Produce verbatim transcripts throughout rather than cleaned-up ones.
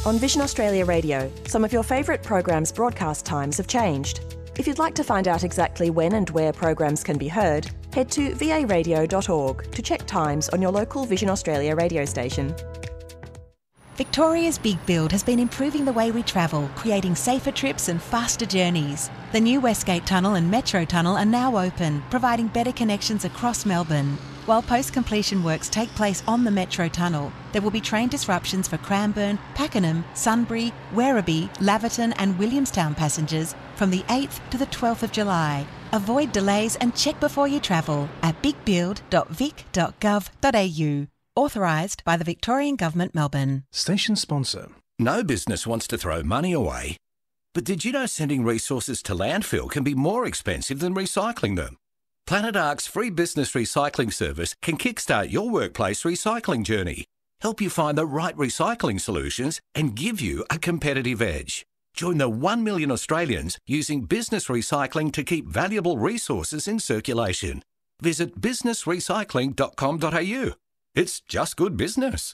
On Vision Australia Radio, some of your favourite programs' broadcast times have changed. If you'd like to find out exactly when and where programs can be heard, head to v a radio dot org to check times on your local Vision Australia radio station. Victoria's Big Build has been improving the way we travel, creating safer trips and faster journeys. The new Westgate Tunnel and Metro Tunnel are now open, providing better connections across Melbourne. While post-completion works take place on the Metro Tunnel, there will be train disruptions for Cranbourne, Pakenham, Sunbury, Werribee, Laverton and Williamstown passengers from the eighth to the twelfth of July. Avoid delays and check before you travel at big build dot vic dot gov dot a u. Authorised by the Victorian Government, Melbourne. Station sponsor. No business wants to throw money away. But did you know sending resources to landfill can be more expensive than recycling them? Planet Ark's free business recycling service can kickstart your workplace recycling journey, help you find the right recycling solutions and give you a competitive edge. Join the one million Australians using business recycling to keep valuable resources in circulation. Visit business recycling dot com dot a u. It's just good business.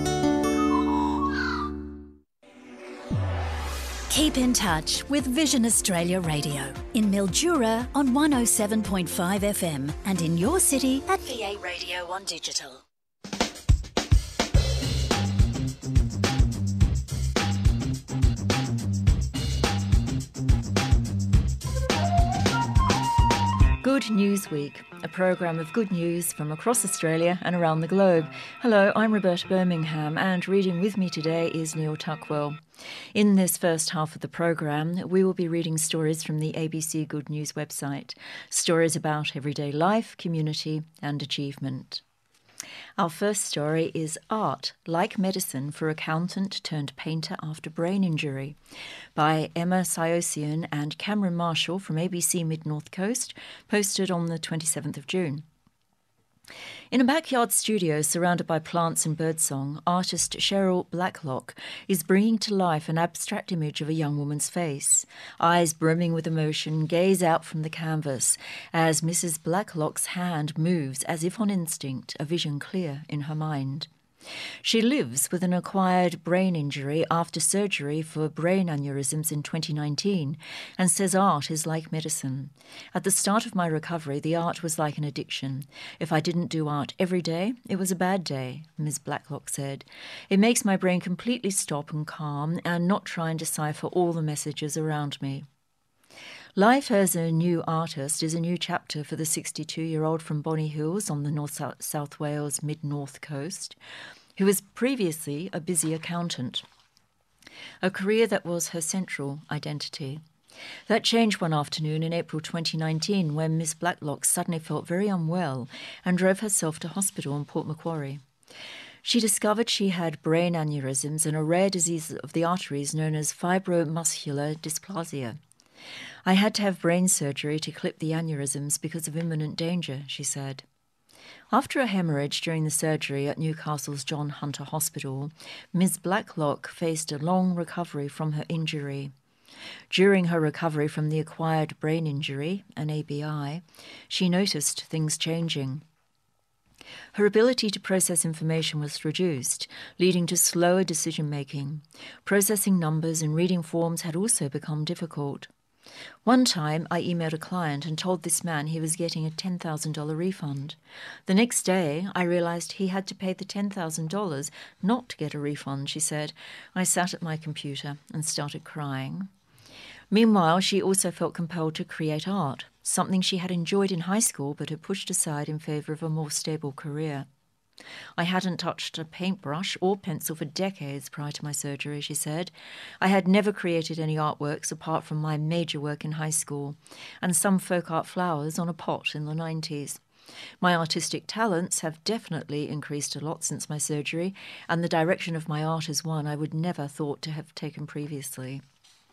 Keep in touch with Vision Australia Radio in Mildura on one oh seven point five F M and in your city at V A Radio on digital. Good News Week, a program of good news from across Australia and around the globe. Hello, I'm Roberta Birmingham, and reading with me today is Neil Tuckwell. In this first half of the program, we will be reading stories from the A B C Good News website, stories about everyday life, community and achievement. Our first story is Art, Like Medicine for Accountant Turned Painter After Brain Injury by Emma Syosian and Cameron Marshall from A B C Mid-North Coast, posted on the twenty-seventh of June. In a backyard studio surrounded by plants and birdsong, artist Cheryl Blacklock is bringing to life an abstract image of a young woman's face. Eyes brimming with emotion gaze out from the canvas as Missus Blacklock's hand moves as if on instinct, a vision clear in her mind. She lives with an acquired brain injury after surgery for brain aneurysms in twenty nineteen and says art is like medicine. At the start of my recovery, the art was like an addiction. If I didn't do art every day, it was a bad day, Miz Blacklock said. It makes my brain completely stop and calm and not try and decipher all the messages around me. Life as a new artist is a new chapter for the sixty-two-year-old from Bonny Hills on the North South Wales mid-north coast, who was previously a busy accountant, a career that was her central identity. That changed one afternoon in April twenty nineteen when Miss Blacklock suddenly felt very unwell and drove herself to hospital in Port Macquarie. She discovered she had brain aneurysms and a rare disease of the arteries known as fibromuscular dysplasia. I had to have brain surgery to clip the aneurysms because of imminent danger, she said. After a hemorrhage during the surgery at Newcastle's John Hunter Hospital, Miz Blacklock faced a long recovery from her injury. During her recovery from the acquired brain injury, an A B I, she noticed things changing. Her ability to process information was reduced, leading to slower decision-making. Processing numbers and reading forms had also become difficult. One time, I emailed a client and told this man he was getting a ten thousand dollars refund. The next day, I realised he had to pay the ten thousand dollars not to get a refund, she said. I sat at my computer and started crying. Meanwhile, she also felt compelled to create art, something she had enjoyed in high school but had pushed aside in favour of a more stable career. I hadn't touched a paintbrush or pencil for decades prior to my surgery, she said. I had never created any artworks apart from my major work in high school and some folk art flowers on a pot in the nineties. My artistic talents have definitely increased a lot since my surgery, and the direction of my art is one I would never thought to have taken previously.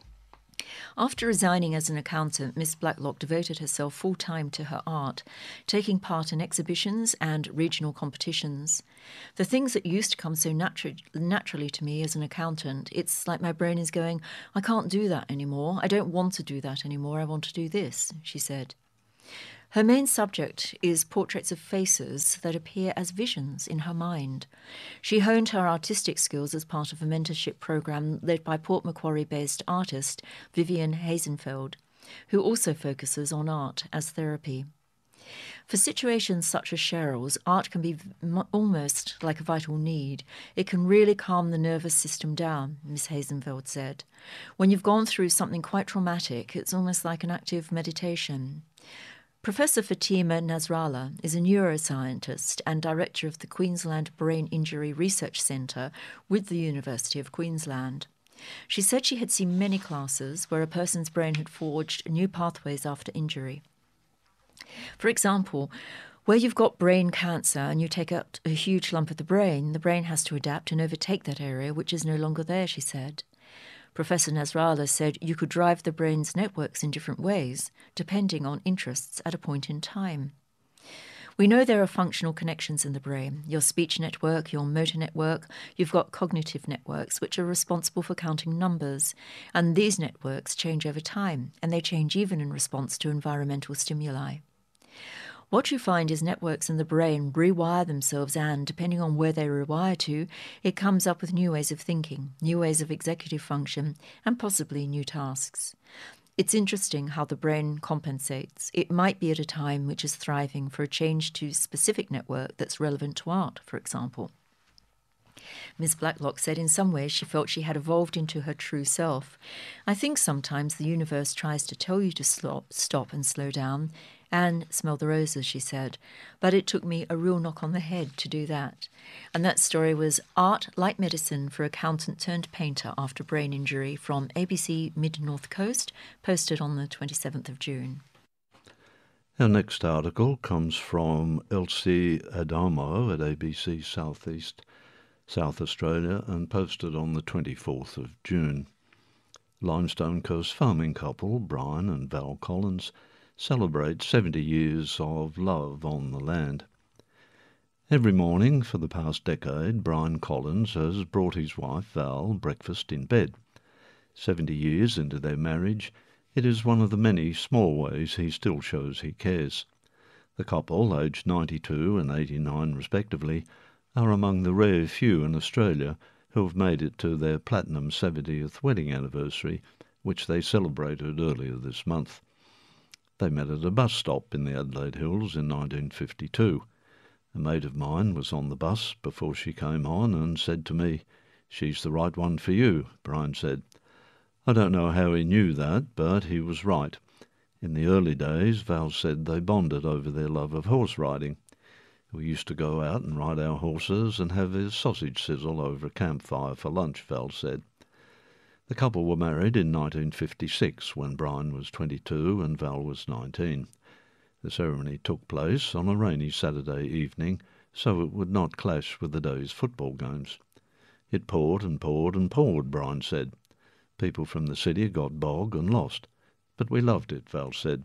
After resigning as an accountant, Miss Blacklock devoted herself full-time to her art, taking part in exhibitions and regional competitions. The things that used to come so natu- naturally to me as an accountant, it's like my brain is going, I can't do that anymore. I don't want to do that anymore. I want to do this, she said. Her main subject is portraits of faces that appear as visions in her mind. She honed her artistic skills as part of a mentorship program led by Port Macquarie-based artist Vivian Hazenfeld, who also focuses on art as therapy. For situations such as Cheryl's, art can be m- almost like a vital need. It can really calm the nervous system down, Miss Hazenfeld said. When you've gone through something quite traumatic, it's almost like an active meditation. Professor Fatima Nasrallah is a neuroscientist and director of the Queensland Brain Injury Research Centre with the University of Queensland. She said she had seen many classes where a person's brain had forged new pathways after injury. For example, where you've got brain cancer and you take out a huge lump of the brain, the brain has to adapt and overtake that area which is no longer there, she said. Professor Nasrallah said you could drive the brain's networks in different ways, depending on interests at a point in time. We know there are functional connections in the brain, your speech network, your motor network, you've got cognitive networks which are responsible for counting numbers, and these networks change over time, and they change even in response to environmental stimuli. What you find is networks in the brain rewire themselves and, depending on where they rewire to, it comes up with new ways of thinking, new ways of executive function, and possibly new tasks. It's interesting how the brain compensates. It might be at a time which is thriving for a change to specific network that's relevant to art, for example. Miss Blacklock said in some ways she felt she had evolved into her true self. I think sometimes the universe tries to tell you to stop, stop and slow down and smell the roses, she said, but it took me a real knock on the head to do that. And that story was Art Like Medicine for Accountant Turned Painter After Brain Injury from A B C Mid-North Coast, posted on the twenty-seventh of June. Our next article comes from Elsie Adamo at A B C South East, South Australia, and posted on the twenty-fourth of June. Limestone Coast farming couple Brian and Val Collins celebrate seventy years of love on the land. Every morning for the past decade, Brian Collins has brought his wife Val breakfast in bed. Seventy years into their marriage, it is one of the many small ways he still shows he cares. The couple, aged ninety-two and eighty-nine respectively, are among the rare few in Australia who have made it to their platinum seventieth wedding anniversary, which they celebrated earlier this month. They met at a bus stop in the Adelaide Hills in nineteen fifty-two. A mate of mine was on the bus before she came on and said to me, "She's the right one for you," Brian said. I don't know how he knew that, but he was right. In the early days, Val said they bonded over their love of horse riding. We used to go out and ride our horses and have a sausage sizzle over a campfire for lunch, Val said. The couple were married in nineteen fifty-six when Brian was twenty-two and Val was nineteen. The ceremony took place on a rainy Saturday evening, so it would not clash with the day's football games. It poured and poured and poured, Brian said. People from the city got bogged and lost, but we loved it, Val said.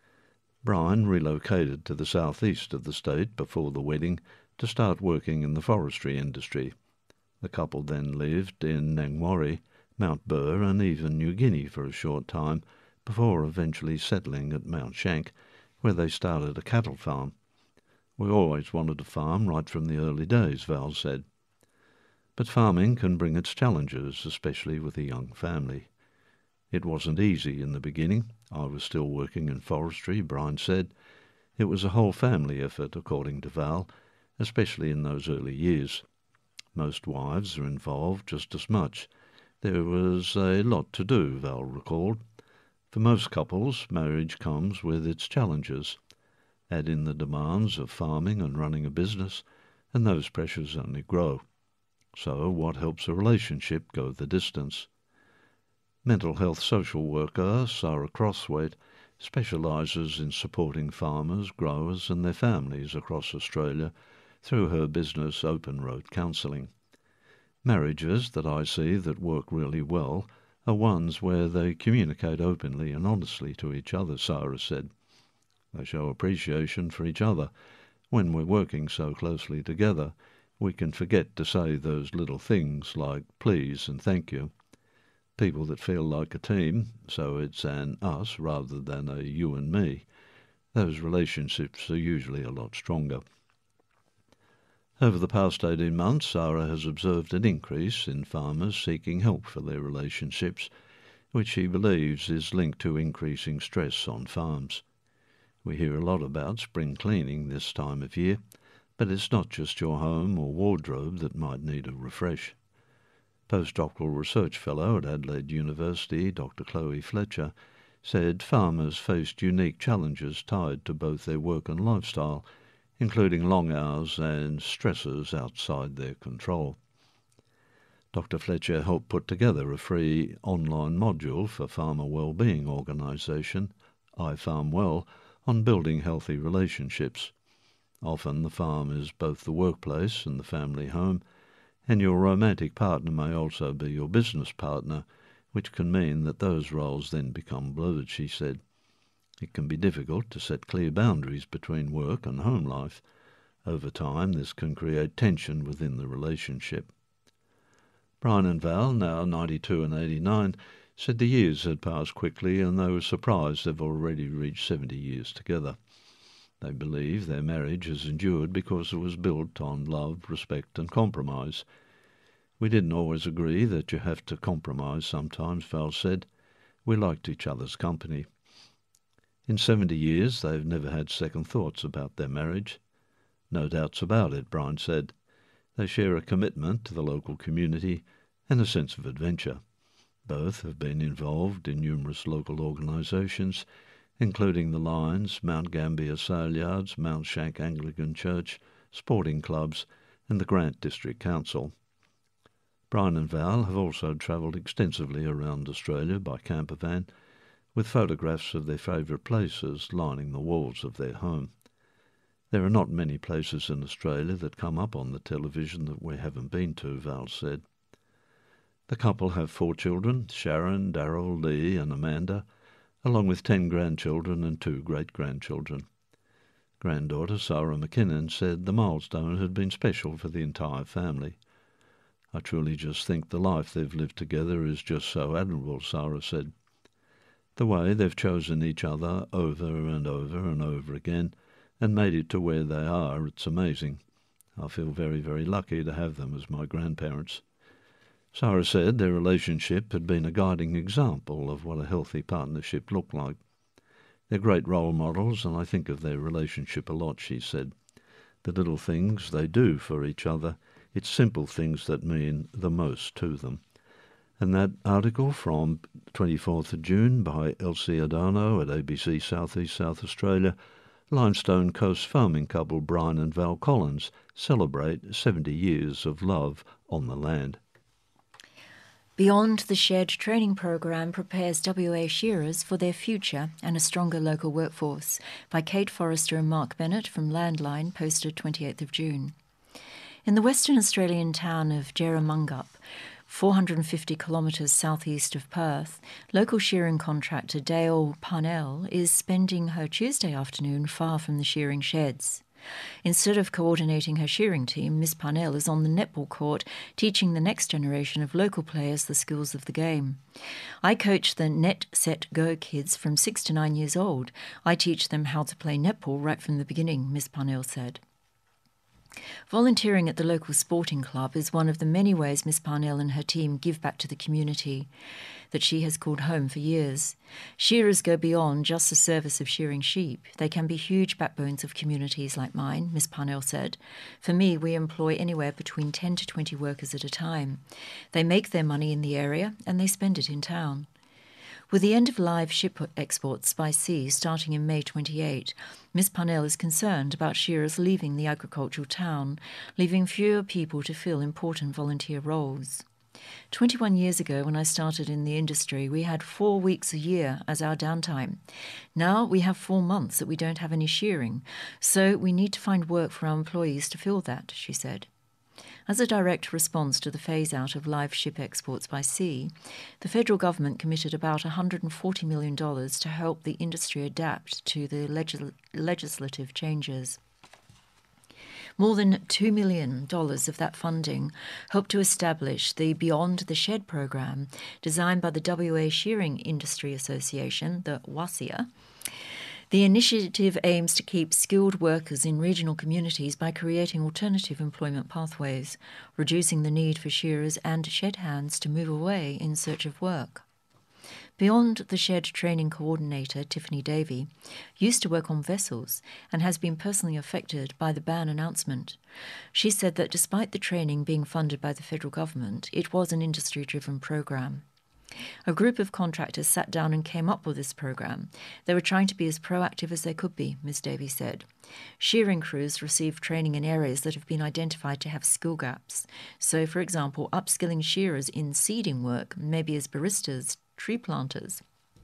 Brian relocated to the southeast of the state before the wedding to start working in the forestry industry. The couple then lived in Nangwarry, Mount Burr and even New Guinea for a short time before eventually settling at Mount Shank, where they started a cattle farm. We always wanted a farm right from the early days, Val said. But farming can bring its challenges, especially with a young family. It wasn't easy in the beginning. I was still working in forestry, Brian said. It was a whole family effort, according to Val, especially in those early years. Most wives are involved just as much. There was a lot to do, Val recalled. For most couples, marriage comes with its challenges. Add in the demands of farming and running a business, and those pressures only grow. So what helps a relationship go the distance? Mental health social worker Sarah Crosswaite specialises in supporting farmers, growers and their families across Australia through her business Open Road Counselling. Marriages that I see that work really well are ones where they communicate openly and honestly to each other, Sarah said. They show appreciation for each other. When we're working so closely together, we can forget to say those little things like please and thank you. People that feel like a team, so it's an us rather than a you and me, those relationships are usually a lot stronger. Over the past eighteen months, Sarah has observed an increase in farmers seeking help for their relationships, which she believes is linked to increasing stress on farms. We hear a lot about spring cleaning this time of year, but it's not just your home or wardrobe that might need a refresh. Postdoctoral research fellow at Adelaide University, Doctor Chloe Fletcher, said farmers faced unique challenges tied to both their work and lifestyle, including long hours and stresses outside their control. Doctor Fletcher helped put together a free online module for farmer wellbeing organisation, iFarmWell, on building healthy relationships. Often the farm is both the workplace and the family home, and your romantic partner may also be your business partner, which can mean that those roles then become blurred, she said. It can be difficult to set clear boundaries between work and home life. Over time, this can create tension within the relationship. Brian and Val, now ninety-two and eighty-nine, said the years had passed quickly and they were surprised they've already reached seventy years together. They believe their marriage has endured because it was built on love, respect and compromise. We didn't always agree that you have to compromise sometimes, Val said. We liked each other's company. In seventy years, they've never had second thoughts about their marriage. No doubts about it, Brian said. They share a commitment to the local community and a sense of adventure. Both have been involved in numerous local organisations, including the Lions, Mount Gambier Sale Yards, Mount Shank Anglican Church, sporting clubs and the Grant District Council. Brian and Val have also travelled extensively around Australia by campervan, with photographs of their favourite places lining the walls of their home. There are not many places in Australia that come up on the television that we haven't been to, Val said. The couple have four children, Sharon, Daryl, Lee and Amanda, along with ten grandchildren and two great-grandchildren. Granddaughter Sarah McKinnon said the milestone had been special for the entire family. I truly just think the life they've lived together is just so admirable, Sarah said. The way they've chosen each other over and over and over again and made it to where they are, it's amazing. I feel very, very lucky to have them as my grandparents. Sarah said their relationship had been a guiding example of what a healthy partnership looked like. They're great role models, and I think of their relationship a lot, she said. The little things they do for each other, it's simple things that mean the most to them. And that article from twenty-fourth of June by Elsie Adano at A B C South East South Australia, Limestone Coast farming couple Brian and Val Collins celebrate seventy years of love on the land. Beyond the Shed training program prepares W A shearers for their future and a stronger local workforce, by Kate Forrester and Mark Bennett from Landline, posted twenty-eighth of June. In the Western Australian town of Jerramungup, four hundred fifty kilometres southeast of Perth, local shearing contractor Dale Parnell is spending her Tuesday afternoon far from the shearing sheds. Instead of coordinating her shearing team, Miss Parnell is on the netball court teaching the next generation of local players the skills of the game. I coach the Net Set Go kids from six to nine years old. I teach them how to play netball right from the beginning, Miss Parnell said. Volunteering at the local sporting club is one of the many ways Miss Parnell and her team give back to the community that she has called home for years. Shearers go beyond just the service of shearing sheep. They can be huge backbones of communities like mine, Miss Parnell said. For me, we employ anywhere between ten to twenty workers at a time. They make their money in the area and they spend it in town. With the end of live ship exports by sea starting in May twenty-eighth, Miss Parnell is concerned about shearers leaving the agricultural town, leaving fewer people to fill important volunteer roles. twenty-one years ago, when I started in the industry, we had four weeks a year as our downtime. Now we have four months that we don't have any shearing, so we need to find work for our employees to fill that, she said. As a direct response to the phase-out of live ship exports by sea, the federal government committed about one hundred forty million dollars to help the industry adapt to the legis- legislative changes. More than two million dollars of that funding helped to establish the Beyond the Shed program, designed by the W A Shearing Industry Association, the W A S I A. The initiative aims to keep skilled workers in regional communities by creating alternative employment pathways, reducing the need for shearers and shed hands to move away in search of work. Beyond, the shed training coordinator, Tiffany Davey, used to work on vessels and has been personally affected by the ban announcement. She said that despite the training being funded by the federal government, it was an industry-driven program. A group of contractors sat down and came up with this program. They were trying to be as proactive as they could be, Miz Davey said. Shearing crews receive training in areas that have been identified to have skill gaps. So, for example, upskilling shearers in seeding work, maybe as baristas, tree planters.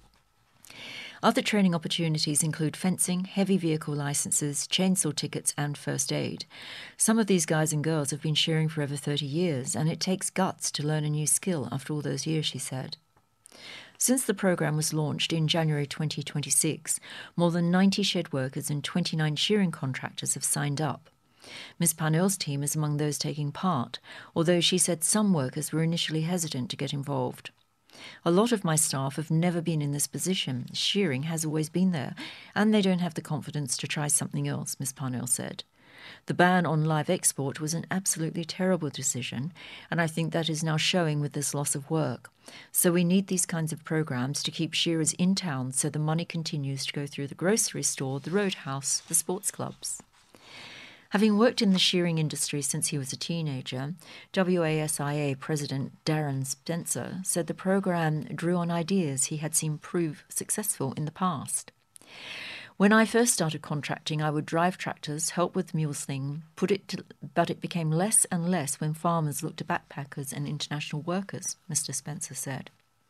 Other training opportunities include fencing, heavy vehicle licenses, chainsaw tickets and first aid. Some of these guys and girls have been shearing for over thirty years, and it takes guts to learn a new skill after all those years, she said. Since the program was launched in January twenty twenty-six, more than ninety shed workers and twenty-nine shearing contractors have signed up. Miz Parnell's team is among those taking part, although she said some workers were initially hesitant to get involved. A lot of my staff have never been in this position. Shearing has always been there, and they don't have the confidence to try something else, Miz Parnell said. The ban on live export was an absolutely terrible decision, and I think that is now showing with this loss of work. So we need these kinds of programs to keep shearers in town so the money continues to go through the grocery store, the roadhouse, the sports clubs. Having worked in the shearing industry since he was a teenager, W A S I A President Darren Spencer said the program drew on ideas he had seen prove successful in the past. When I first started contracting, I would drive tractors, help with mule sling, put it to, but it became less and less when farmers looked to backpackers and international workers, Mister Spencer said.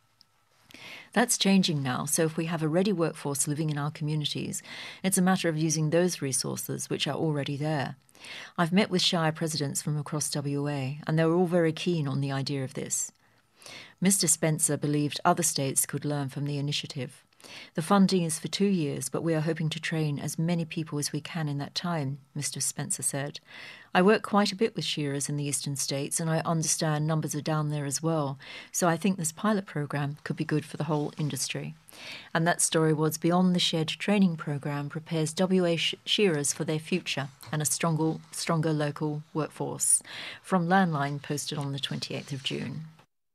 That's changing now, so if we have a ready workforce living in our communities, it's a matter of using those resources which are already there. I've met with shire presidents from across W A, and they were all very keen on the idea of this. Mister Spencer believed other states could learn from the initiative. The funding is for two years, but we are hoping to train as many people as we can in that time, Mister Spencer said. I work quite a bit with shearers in the eastern states, and I understand numbers are down there as well, so I think this pilot program could be good for the whole industry. And that story was Beyond the Shed training program prepares W A shearers for their future and a stronger, stronger local workforce. From Landline, posted on the twenty-eighth of June.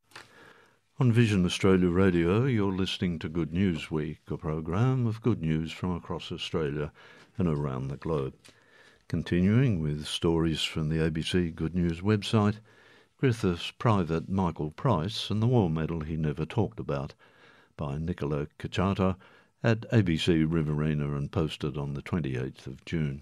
On Vision Australia Radio, you're listening to Good News Week, a program of good news from across Australia and around the globe. Continuing with stories from the A B C Good News website, Griffith's Private Michael Price and the War Medal He Never Talked About, by Nicola Cacciato at A B C Riverina and posted on the twenty-eighth of June.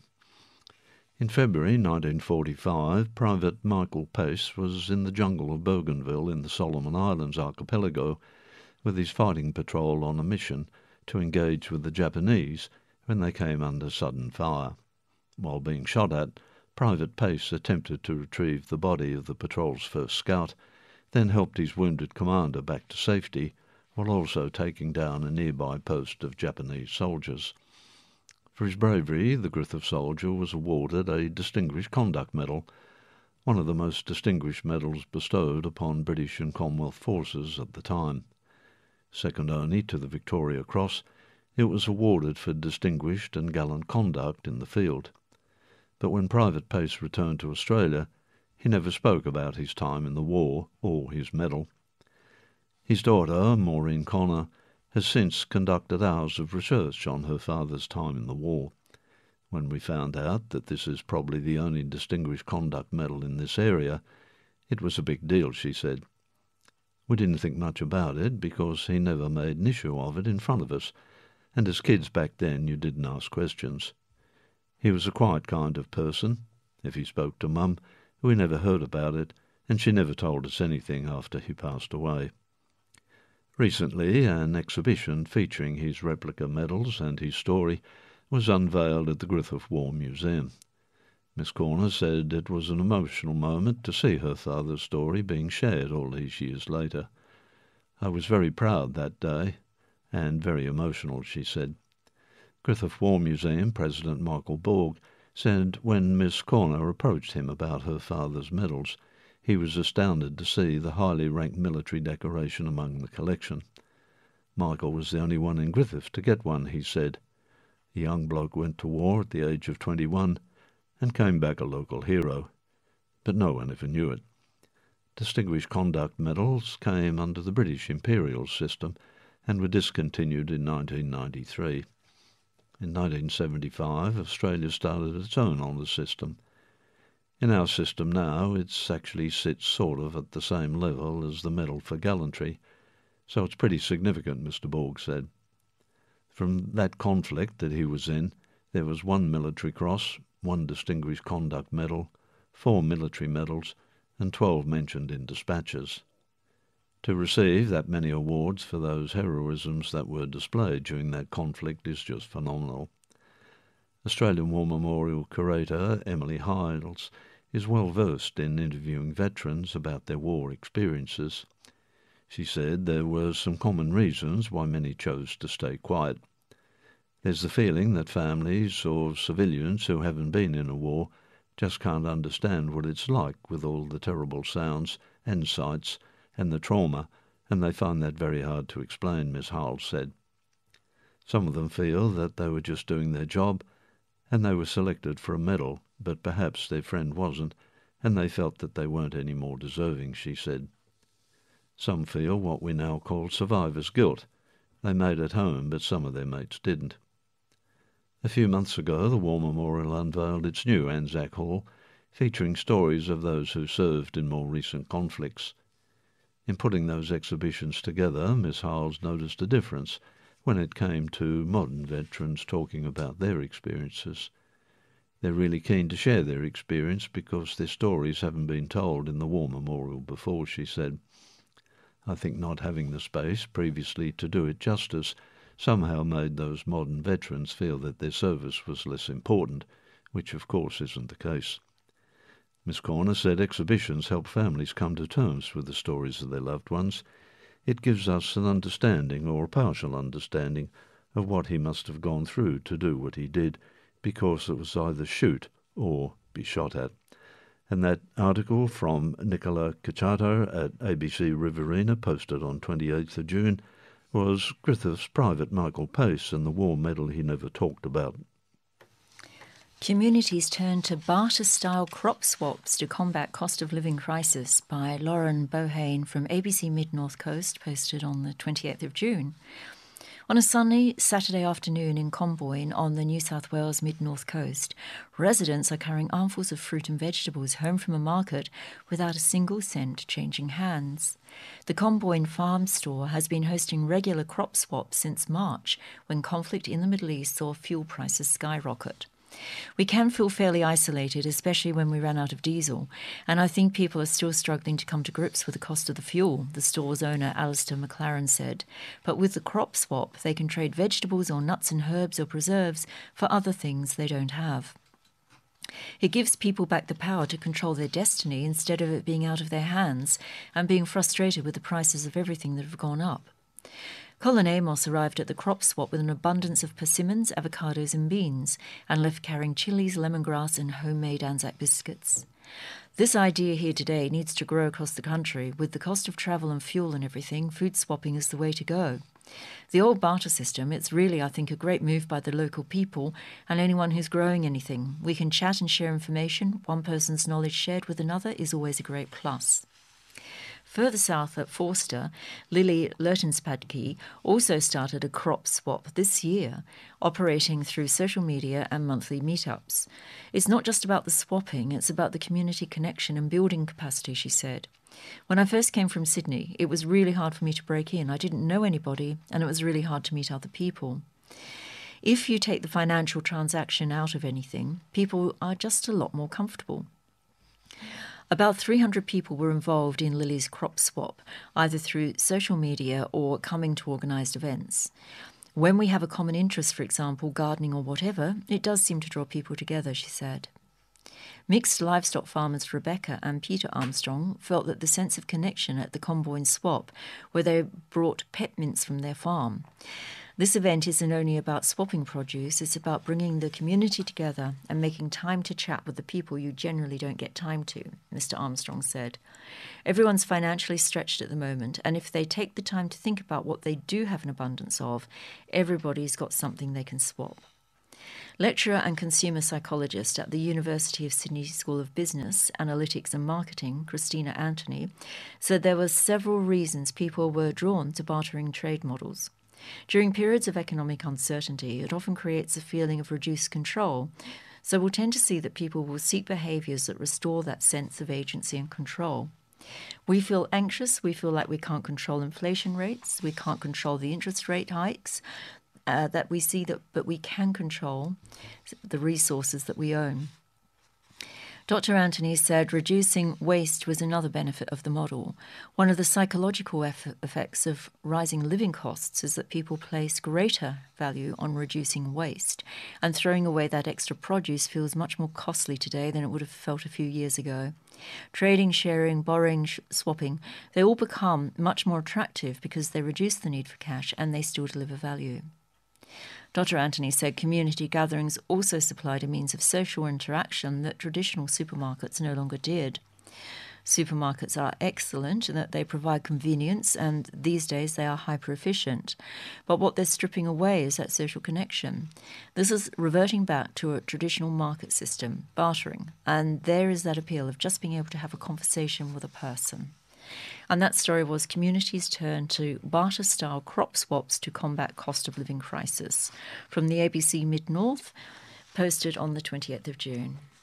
In February nineteen forty-five, Private Michael Pace was in the jungle of Bougainville in the Solomon Islands archipelago with his fighting patrol on a mission to engage with the Japanese when they came under sudden fire. While being shot at, Private Pace attempted to retrieve the body of the patrol's first scout, then helped his wounded commander back to safety while also taking down a nearby post of Japanese soldiers. For his bravery, the Griffith soldier was awarded a Distinguished Conduct Medal, one of the most distinguished medals bestowed upon British and Commonwealth forces at the time. Second only to the Victoria Cross, it was awarded for distinguished and gallant conduct in the field. But when Private Pace returned to Australia, he never spoke about his time in the war or his medal. His daughter, Maureen Connor, has since conducted hours of research on her father's time in the war. When we found out that this is probably the only Distinguished Conduct Medal in this area, it was a big deal, she said. We didn't think much about it because he never made an issue of it in front of us, and as kids back then you didn't ask questions. He was a quiet kind of person. If he spoke to Mum, we never heard about it, and she never told us anything after he passed away. Recently, an exhibition featuring his replica medals and his story was unveiled at the Griffith War Museum. Miss Corner said it was an emotional moment to see her father's story being shared all these years later. I was very proud that day, and very emotional, she said. Griffith War Museum President Michael Borg said when Miss Corner approached him about her father's medals, he was astounded to see the highly ranked military decoration among the collection. Michael was the only one in Griffith to get one, he said. The young bloke went to war at the age of twenty-one and came back a local hero, but no one ever knew it. Distinguished Conduct Medals came under the British imperial system and were discontinued in nineteen ninety-three. In nineteen seventy-five, Australia started its own honour system. In our system now, it actually sits sort of at the same level as the Medal for Gallantry, so it's pretty significant, Mister Borg said. From that conflict that he was in, there was one military cross, one Distinguished Conduct Medal, four military medals, and twelve mentioned in dispatches. To receive that many awards for those heroisms that were displayed during that conflict is just phenomenal. Australian War Memorial curator Emily Hiles is well versed in interviewing veterans about their war experiences. She said there were some common reasons why many chose to stay quiet. There's the feeling that families or civilians who haven't been in a war just can't understand what it's like with all the terrible sounds and sights and the trauma, and they find that very hard to explain, Miss Hiles said. Some of them feel that they were just doing their job and they were selected for a medal, but perhaps their friend wasn't, and they felt that they weren't any more deserving, she said. Some feel what we now call survivor's guilt. They made it home, but some of their mates didn't. A few months ago, the War Memorial unveiled its new Anzac Hall, featuring stories of those who served in more recent conflicts. In putting those exhibitions together, Miss Hiles noticed a difference when it came to modern veterans talking about their experiences. They're really keen to share their experience because their stories haven't been told in the War Memorial before, she said. I think not having the space previously to do it justice somehow made those modern veterans feel that their service was less important, which of course isn't the case. Miss Corner said exhibitions help families come to terms with the stories of their loved ones. It gives us an understanding, or a partial understanding, of what he must have gone through to do what he did, because it was either shoot or be shot at. And that article from Nicola Cacciato at A B C Riverina, posted on twenty-eighth of June, was Griffith's private Michael Pace and the war medal he never talked about. Communities turn to barter-style crop swaps to combat cost of living crisis, by Lauren Bohane from A B C Mid-North Coast, posted on the twenty-eighth of June. On a sunny Saturday afternoon in Comboyne on the New South Wales mid-north coast, residents are carrying armfuls of fruit and vegetables home from a market without a single cent changing hands. The Comboyne Farm Store has been hosting regular crop swaps since March, when conflict in the Middle East saw fuel prices skyrocket. We can feel fairly isolated, especially when we run out of diesel, and I think people are still struggling to come to grips with the cost of the fuel, the store's owner Alistair McLaren said. But with the crop swap, they can trade vegetables or nuts and herbs or preserves for other things they don't have. It gives people back the power to control their destiny instead of it being out of their hands and being frustrated with the prices of everything that have gone up. Colin Amos arrived at the crop swap with an abundance of persimmons, avocados and beans, and left carrying chilies, lemongrass and homemade Anzac biscuits. This idea here today needs to grow across the country. With the cost of travel and fuel and everything, food swapping is the way to go. The old barter system, it's really, I think, a great move by the local people and anyone who's growing anything. We can chat and share information. One person's knowledge shared with another is always a great plus. Further south at Forster, Lily Lertenspadke also started a crop swap this year, operating through social media and monthly meetups. It's not just about the swapping, it's about the community connection and building capacity, she said. When I first came from Sydney, it was really hard for me to break in. I didn't know anybody, and it was really hard to meet other people. If you take the financial transaction out of anything, people are just a lot more comfortable. About three hundred people were involved in Lily's crop swap, either through social media or coming to organised events. When we have a common interest, for example, gardening or whatever, it does seem to draw people together, she said. Mixed livestock farmers Rebecca and Peter Armstrong felt that the sense of connection at the Comboyne swap, where they brought peppermints from their farm. This event isn't only about swapping produce, it's about bringing the community together and making time to chat with the people you generally don't get time to, Mister Armstrong said. Everyone's financially stretched at the moment, and if they take the time to think about what they do have an abundance of, everybody's got something they can swap. Lecturer and consumer psychologist at the University of Sydney School of Business, Analytics and Marketing, Christina Anthony, said there were several reasons people were drawn to bartering trade models. During periods of economic uncertainty, it often creates a feeling of reduced control, so we'll tend to see that people will seek behaviours that restore that sense of agency and control. We feel anxious, we feel like we can't control inflation rates, we can't control the interest rate hikes, Uh, that we see that, but we can control the resources that we own. Doctor Anthony said reducing waste was another benefit of the model. One of the psychological eff- effects of rising living costs is that people place greater value on reducing waste, and throwing away that extra produce feels much more costly today than it would have felt a few years ago. Trading, sharing, borrowing, sh- swapping, they all become much more attractive because they reduce the need for cash and they still deliver value. Doctor Anthony said community gatherings also supplied a means of social interaction that traditional supermarkets no longer did. Supermarkets are excellent in that they provide convenience, and these days they are hyper-efficient. But what they're stripping away is that social connection. This is reverting back to a traditional market system, bartering, and there is that appeal of just being able to have a conversation with a person. And that story was communities turn to barter-style crop swaps to combat cost of living crisis. From the A B C Mid-North, posted on the twenty-eighth of June.